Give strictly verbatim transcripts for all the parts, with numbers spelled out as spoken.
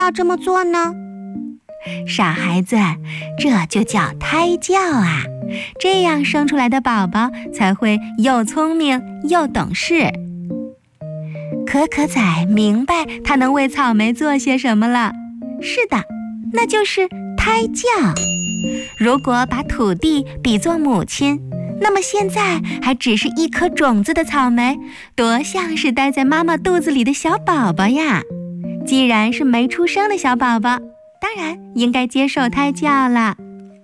要这么做呢？ 傻孩子，这就叫胎教啊，这样生出来的宝宝才会又聪明又懂事。可可仔明白他能为草莓做些什么了。是的，那就是胎教。如果把土地比作母亲，那么现在还只是一颗种子的草莓，多像是待在妈妈肚子里的小宝宝呀！既然是没出生的小宝宝，当然应该接受胎教了。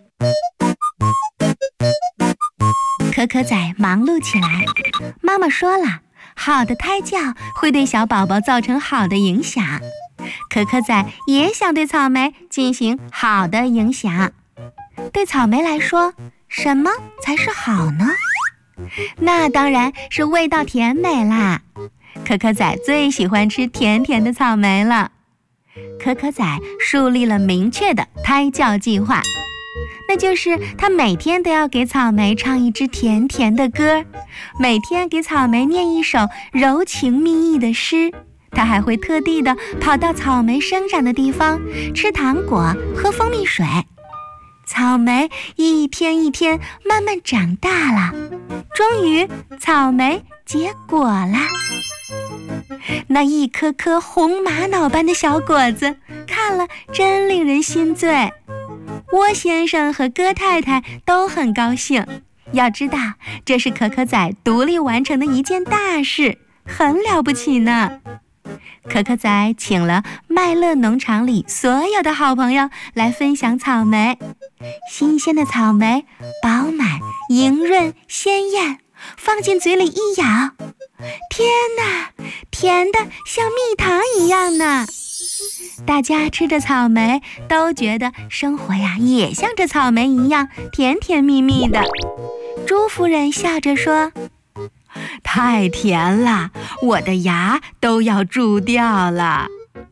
可可仔忙碌起来，妈妈说了，好的胎教会对小宝宝造成好的影响。可可仔也想对草莓进行好的影响。对草莓来说，什么才是好呢？那当然是味道甜美啦。可可仔最喜欢吃甜甜的草莓了。可可仔树立了明确的胎教计划，那就是他每天都要给草莓唱一支甜甜的歌，每天给草莓念一首柔情蜜意的诗。他还会特地的跑到草莓生长的地方，吃糖果，喝蜂蜜水。草莓一天一天慢慢长大了，终于草莓结果了。那一颗颗红玛瑙般的小果子，看了真令人心醉。窝先生和鸽太太都很高兴，要知道这是可可仔独立完成的一件大事，很了不起呢。可可仔请了麦乐农场里所有的好朋友来分享草莓。新鲜的草莓饱满、莹润、鲜艳，放进嘴里一咬，天哪，甜的像蜜糖一样呢！大家吃着草莓，都觉得生活呀也像这草莓一样甜甜蜜蜜的。朱夫人笑着说：“太甜了，我的牙都要蛀掉了。”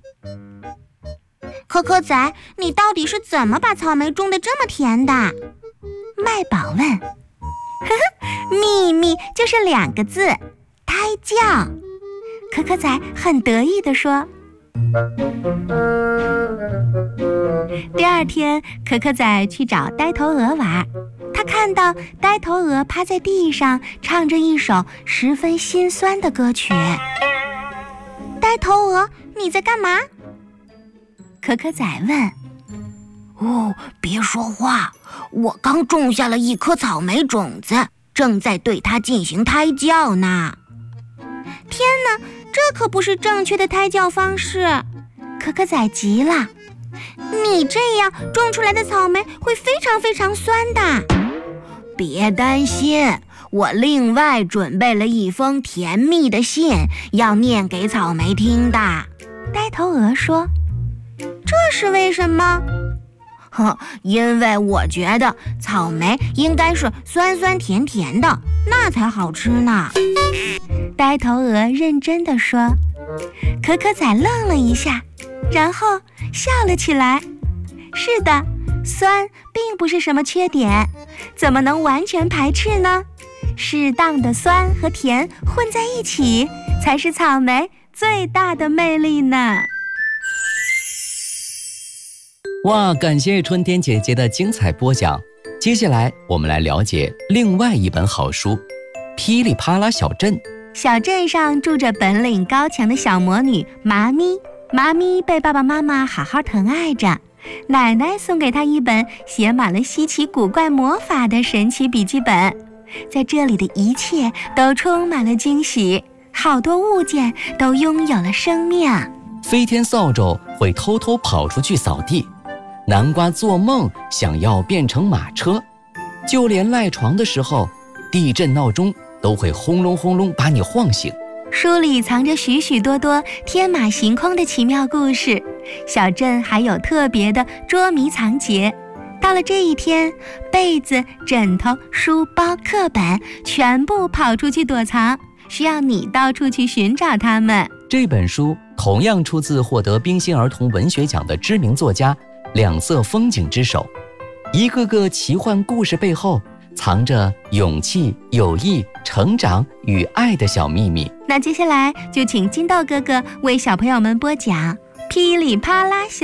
可可仔，你到底是怎么把草莓种得这么甜的？ 麦宝问。 呵呵，秘密就是两个字，胎教。 可可仔很得意地说。第二天，可可仔去找呆头鹅玩，他看到呆头鹅趴在地上唱着一首十分心酸的歌曲。 呆头鹅，你在干嘛？ 可可仔问。 哦，别说话，我刚种下了一颗草莓种子，正在对它进行胎教呢。天哪，这可不是正确的胎教方式！ 可可仔急了。 你这样种出来的草莓会非常非常酸的。别担心，我另外准备了一封甜蜜的信，要念给草莓听的。 呆头鹅说。 这是为什么？哼，因为我觉得草莓应该是酸酸甜甜的，那才好吃呢。 呆头鹅认真地说。可可仔愣了一下，然后笑了起来。是的，酸并不是什么缺点，怎么能完全排斥呢？适当的酸和甜混在一起，才是草莓最大的魅力呢。 哇，感谢春天姐姐的精彩播讲。接下来我们来了解另外一本好书《噼里啪啦小镇》。 小镇上住着本领高强的小魔女麻咪，麻咪被爸爸妈妈好好疼爱着。奶奶送给她一本写满了稀奇古怪魔法的神奇笔记本，在这里的一切都充满了惊喜，好多物件都拥有了生命。 飞天扫帚会偷偷跑出去扫地，南瓜做梦想要变成马车，就连赖床的时候，地震闹钟都会轰隆轰隆把你晃醒。 书里藏着许许多多天马行空的奇妙故事，小镇还有特别的捉迷藏节。到了这一天，被子、枕头、书包、课本全部跑出去躲藏，需要你到处去寻找它们。 这本书同样出自获得冰心儿童文学奖的知名作家两色风景之手，一个个奇幻故事背后藏着勇气、友谊、成长与爱的小秘密。 那接下来就请金豆哥哥为小朋友们播讲噼里啪啦响。